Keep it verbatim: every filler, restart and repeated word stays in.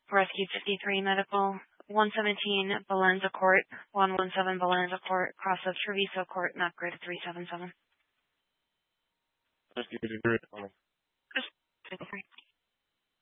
Rescue fifty-three Medical, one seventeen Valenza Court, one seventeen Valenza Court, cross of Treviso Court, map grid three seven seven. Rescue fifty-three. fifty-three.